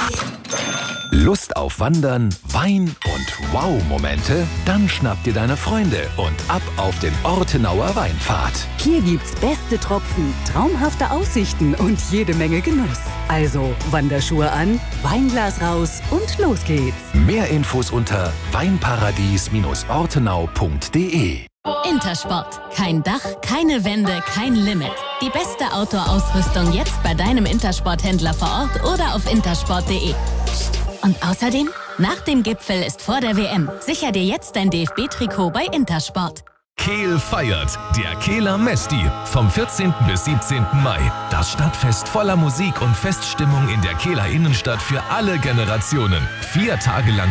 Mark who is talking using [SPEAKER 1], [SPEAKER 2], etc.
[SPEAKER 1] Lust auf Wandern, Wein und Wow-Momente? Dann schnapp dir deine Freunde und ab auf den Ortenauer Weinpfad.
[SPEAKER 2] Hier gibt's beste Tropfen, traumhafte Aussichten und jede Menge Genuss. Also Wanderschuhe an, Weinglas raus und los geht's.
[SPEAKER 1] Mehr Infos unter weinparadies-ortenau.de.
[SPEAKER 3] Intersport. Kein Dach, keine Wände, kein Limit. Die beste Outdoor-Ausrüstung jetzt bei deinem Intersport-Händler vor Ort oder auf intersport.de. Und außerdem, nach dem Gipfel ist vor der WM. Sicher dir jetzt dein DFB-Trikot bei Intersport.
[SPEAKER 4] Kehl feiert, der Kehler Mesti, vom 14. bis 17. Mai. Das Stadtfest voller Musik und Feststimmung in der Kehler Innenstadt für alle Generationen. 4 Tage lang